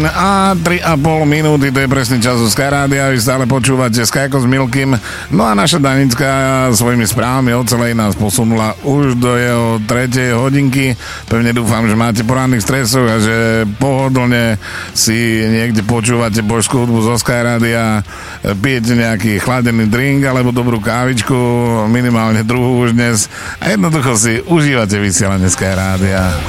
A 3,5 minúty, to je presný čas zo Sky Rádia, vy stále počúvate Skyko s Milkym. No a naša Danická svojimi správami o celej nás posunula už do jeho 3. hodinky. Pevne dúfam, že máte po ranných stresoch a že pohodlne si niekde počúvate božskú hudbu zo Sky Rádia, pijete nejaký chladený drink alebo dobrú kávičku, minimálne druhú už dnes a jednoducho si užívate vysielanie Sky Rádia.